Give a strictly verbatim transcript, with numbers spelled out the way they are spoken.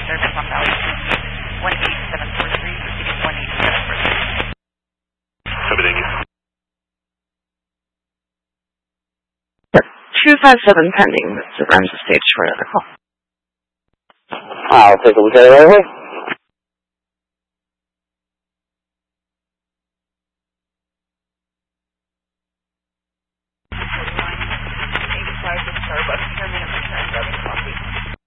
service on Valley one eight seven four three, repeating one eight seven four three. Copy, thank you. two five seven pending. That's the Ramsey Stage for another call. I'll take a look at it right away.